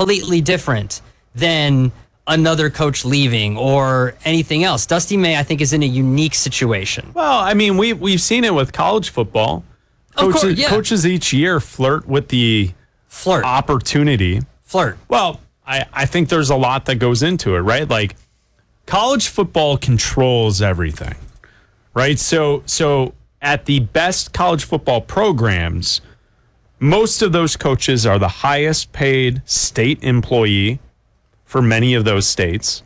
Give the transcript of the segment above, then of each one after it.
completely different than another coach leaving or anything else. Dusty May, I think, is in a unique situation. Well, I mean, we've seen it with college football. Coaches each year flirt with the opportunity. Well, I think there's a lot that goes into it, right? Like, college football controls everything, right? So at the best college football programs, most of those coaches are the highest paid state employee for many of those states.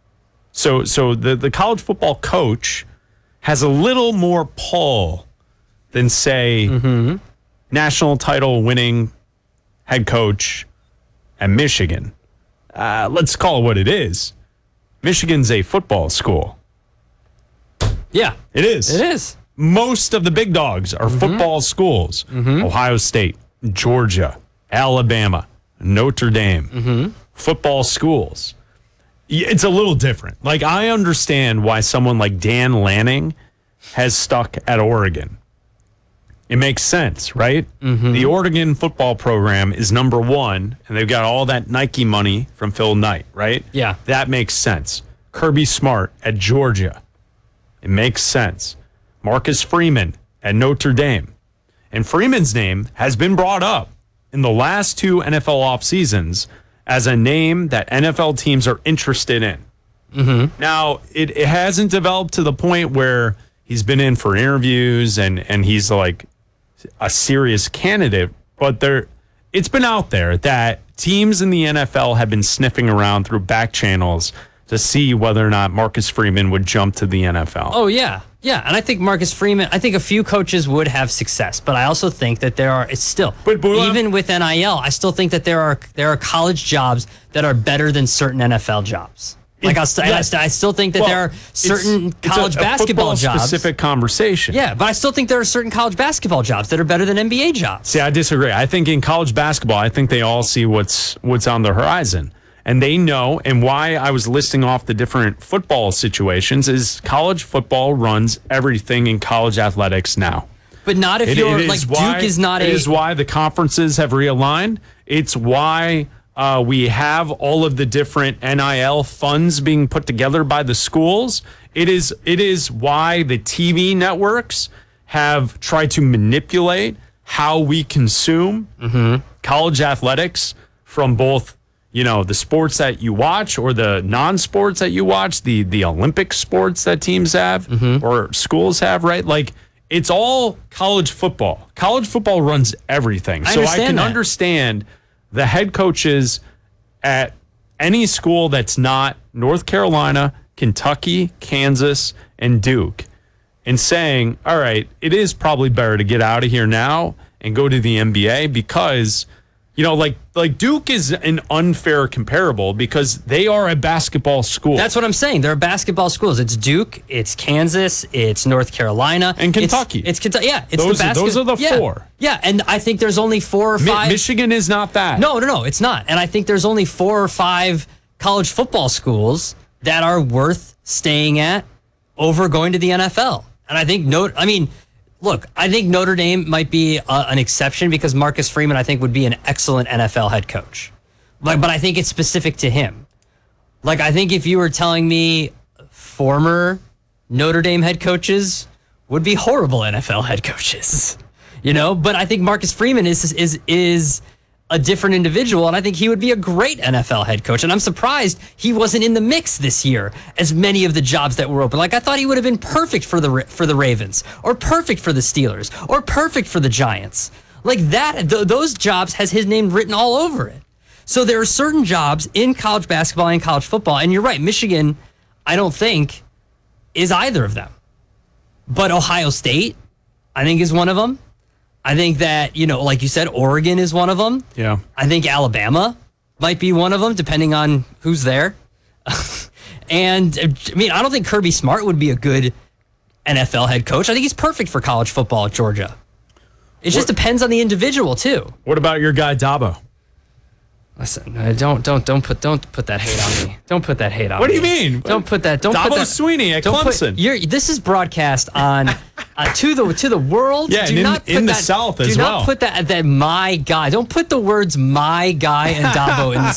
So the college football coach has a little more pull than, say, national title winning head coach at Michigan. Let's call it what it is. Michigan's a football school. Yeah. It is. It is. Most of the big dogs are football schools. Ohio State, Georgia, Alabama, Notre Dame. Football schools. It's a little different. Like, I understand why someone like Dan Lanning has stuck at Oregon. It makes sense, right? The Oregon football program is number one, and they've got all that Nike money from Phil Knight, right? Yeah. That makes sense. Kirby Smart at Georgia. It makes sense. Marcus Freeman at Notre Dame. And Freeman's name has been brought up in the last two NFL off seasons as a name that NFL teams are interested in. Now, it hasn't developed to the point where he's been in for interviews and he's like a serious candidate, but it's been out there that teams in the NFL have been sniffing around through back channels to see whether or not Marcus Freeman would jump to the NFL. Oh, yeah. Yeah, and I think Marcus Freeman, I think a few coaches would have success, but I also think that even with NIL, I still think that there are college jobs that are better than certain NFL jobs. Like, I still think that there are certain college basketball jobs. Specific conversation. Yeah, but I still think there are certain college basketball jobs that are better than NBA jobs. See, I disagree. I think in college basketball, I think they all see what's on the horizon. And they know, and why I was listing off the different football situations is college football runs everything in college athletics now. But not if you're like Duke is not It is why the conferences have realigned. It's why we have all of the different NIL funds being put together by the schools. It is why the TV networks have tried to manipulate how we consume college athletics from both, the sports that you watch or the non-sports that you watch, the Olympic sports that teams have or schools have, right? Like, it's all college football. College football runs everything. So I can understand the head coaches at any school that's not North Carolina, Kentucky, Kansas, and Duke and saying, all right, it is probably better to get out of here now and go to the NBA because, like Duke is an unfair comparable because they are a basketball school. That's what I'm saying. They're basketball schools. It's Duke, it's Kansas, it's North Carolina. And Kentucky. It's Kentucky. Yeah. Those are the four. Yeah, and I think there's only 4 or 5. Michigan is not that. No, it's not. And I think there's only 4 or 5 college football schools that are worth staying at over going to the NFL. And I think I think Notre Dame might be an exception because Marcus Freeman, I think, would be an excellent NFL head coach. But I think it's specific to him. Like, I think if you were telling me former Notre Dame head coaches would be horrible NFL head coaches, But I think Marcus Freeman is a different individual, and I think he would be a great NFL head coach. And I'm surprised he wasn't in the mix this year as many of the jobs that were open. Like, I thought he would have been perfect for the Ravens, or perfect for the Steelers, or perfect for the Giants. Like that, those jobs has his name written all over it. So there are certain jobs in college basketball and college football, and you're right, Michigan, I don't think, is either of them. But Ohio State, I think, is one of them. I think that, like you said, Oregon is one of them. Yeah. I think Alabama might be one of them, depending on who's there. And, I don't think Kirby Smart would be a good NFL head coach. I think he's perfect for college football at Georgia. It just depends on the individual, too. What about your guy, Dabo? Listen, don't put that hate on me. Don't put that hate on me. What do you mean? Don't put that. Dabo Swinney at Clemson. This is broadcast on to the world. Yeah, in the South as well. Do not put that my guy. Don't put the words "my guy" and Dabo in the